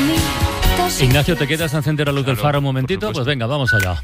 Ignacio, ¿te quedas a encender la luz del faro un momentito? Pues venga, vamos allá.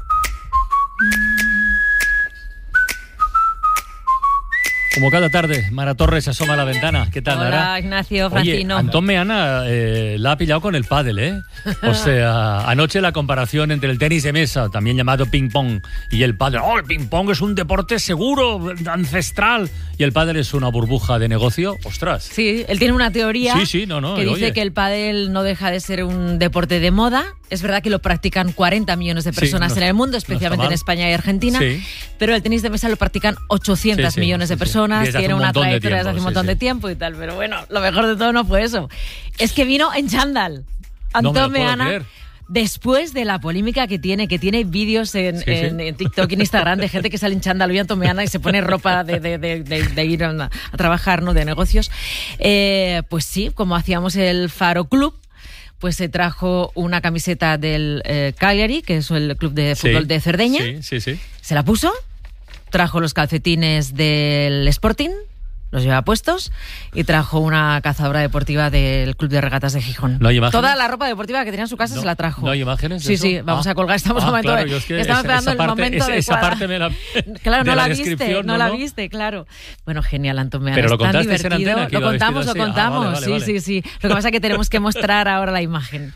Como cada tarde, Mara Torres se asoma a la ventana. ¿Qué tal, Mara? Hola, Ignacio, Francino. Oye, Antón Meana la ha pillado con el pádel, ¿eh? O sea, anoche la comparación entre el tenis de mesa, también llamado ping-pong, y el pádel. ¡Oh, el ping-pong es un deporte seguro, ancestral! Y el pádel es una burbuja de negocio. ¡Ostras! Sí, él tiene una teoría que dice que el pádel no deja de ser un deporte de moda. Es verdad que lo practican 40 millones de personas en el mundo, especialmente en España y Argentina, pero el tenis de mesa lo practican 800 millones de personas. Tiene una trayectoria desde hace un montón de tiempo y tal, pero bueno, lo mejor de todo no fue eso. Es que vino en chándal. Antón Meana, después de la polémica que tiene vídeos en TikTok y en Instagram de gente que sale en chándal y Antón Meana y se pone ropa de ir a trabajar, ¿no? De negocios. Pues sí, como hacíamos el Faro Club, pues se trajo una camiseta del Cagliari, que es el club de fútbol de Cerdeña. Se la puso. Trajo los calcetines del Sporting, los lleva puestos, y trajo una cazadora deportiva del Club de Regatas de Gijón. ¿No hay imágenes? Toda la ropa deportiva que tenía en su casa se la trajo. ¿No hay imágenes? Sí, vamos a colgar. Estamos claro, esperando el momento de esa parte me la... Claro, no la viste, no la viste, claro. Bueno, genial, Antón Meana. Pero lo tan contaste divertido. En antena, lo contamos. Vale. Sí. Lo que pasa es que tenemos que mostrar ahora la imagen.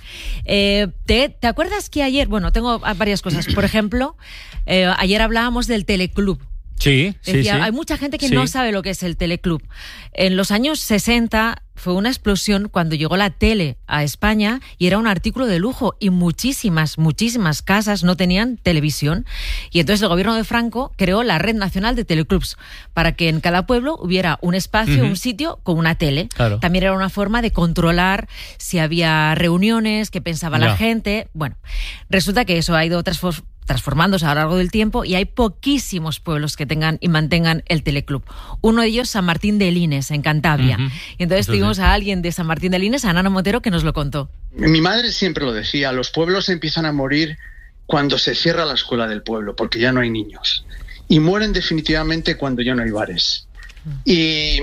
¿Te acuerdas que ayer... Bueno, tengo varias cosas. Por ejemplo, ayer hablábamos del teleclub. Sí. Hay mucha gente que no sabe lo que es el teleclub. En los años 60 fue una explosión cuando llegó la tele a España y era un artículo de lujo y muchísimas casas no tenían televisión. Y entonces el gobierno de Franco creó la Red Nacional de Teleclubs para que en cada pueblo hubiera un espacio, un sitio con una tele. Claro. También era una forma de controlar si había reuniones, qué pensaba la gente. Bueno, resulta que eso ha ido transformándose a lo largo del tiempo y hay poquísimos pueblos que tengan y mantengan el teleclub. Uno de ellos, San Martín de Lines, en Cantabria. Y entonces tuvimos a alguien de San Martín de Lines, a Nano Montero, que nos lo contó. Mi madre siempre lo decía, los pueblos empiezan a morir cuando se cierra la escuela del pueblo, porque ya no hay niños. Y mueren definitivamente cuando ya no hay bares. Y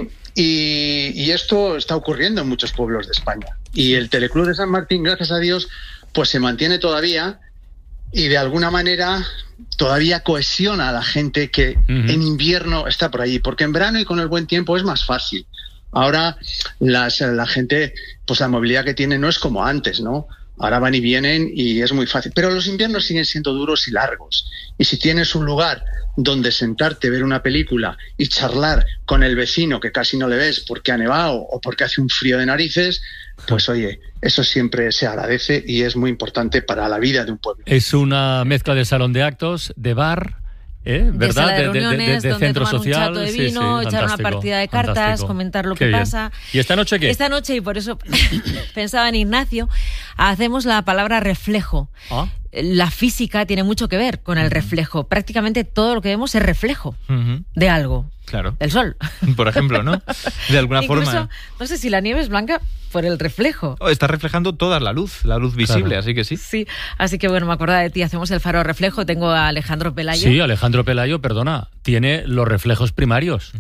esto está ocurriendo en muchos pueblos de España. Y el teleclub de San Martín, gracias a Dios, pues se mantiene todavía y de alguna manera todavía cohesiona a la gente que en invierno está por allí, porque en verano y con el buen tiempo es más fácil. Ahora la gente, pues la movilidad que tiene no es como antes, ¿no? Ahora van y vienen y es muy fácil. Pero los inviernos siguen siendo duros y largos. Y si tienes un lugar donde sentarte, ver una película y charlar con el vecino que casi no le ves porque ha nevado o porque hace un frío de narices, pues oye, eso siempre se agradece y es muy importante para la vida de un pueblo. Es una mezcla de salón de actos, de bar, ¿verdad? De reuniones, de centro tomar social, un chato de vino, echar una partida de cartas, comentar lo que pasa. ¿Y esta noche qué? Esta noche, y por eso pensaba en Ignacio, hacemos la palabra reflejo. La física tiene mucho que ver con el reflejo. Prácticamente todo lo que vemos es reflejo de algo. Claro. Del sol. Por ejemplo, ¿no? De alguna Incluso, forma. No sé si la nieve es blanca por el reflejo. Está reflejando toda la luz visible, claro. Así que sí. Sí, así que bueno, me acordaba de ti, hacemos el faro reflejo. Tengo a Alejandro Pelayo. Sí, Alejandro Pelayo, perdona, tiene los reflejos primarios.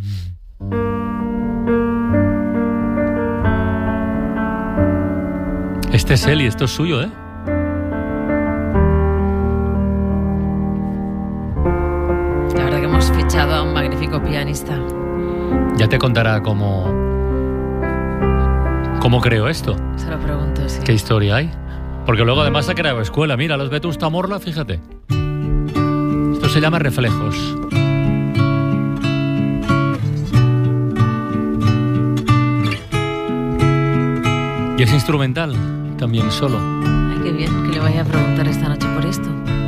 Este es él y esto es suyo, ¿eh? La verdad que hemos fichado a un magnífico pianista. Ya te contará cómo creo esto. Se lo pregunto, sí. ¿Qué historia hay? Porque luego además ha creado escuela. Mira, los Vetusta Morla, fíjate. Esto se llama reflejos. Y es instrumental, también solo. Ay, qué bien, que le vaya a preguntar esta noche por esto.